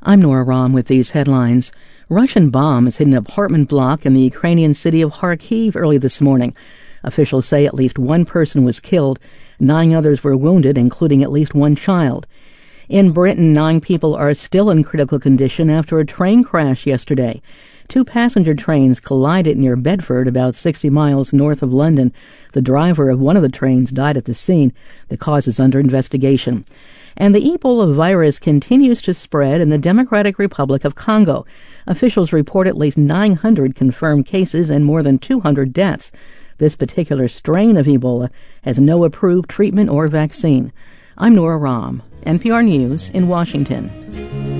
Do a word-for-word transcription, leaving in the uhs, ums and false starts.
I'm Nora Rahm with these headlines. Russian bombs hit an apartment block in the Ukrainian city of Kharkiv early this morning. Officials say at least one person was killed. Nine others were wounded, including at least one child. In Britain, nine people are still in critical condition after a train crash yesterday. Two passenger trains collided near Bedford, about sixty miles north of London. The driver of one of the trains died at the scene. The cause is under investigation. And the Ebola virus continues to spread in the Democratic Republic of Congo. Officials report at least nine hundred confirmed cases and more than two hundred deaths. This particular strain of Ebola has no approved treatment or vaccine. I'm Nora Rahm, N P R News in Washington.